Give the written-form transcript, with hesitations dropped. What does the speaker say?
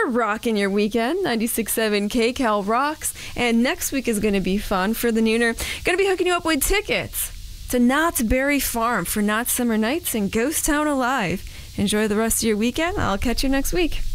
We're rocking your weekend. 96.7 KCAL rocks. And next week is going to be fun for the Nooner. Going to be hooking you up with tickets to Knott's Berry Farm for Knott's Summer Nights and Ghost Town Alive. Enjoy the rest of your weekend. I'll catch you next week.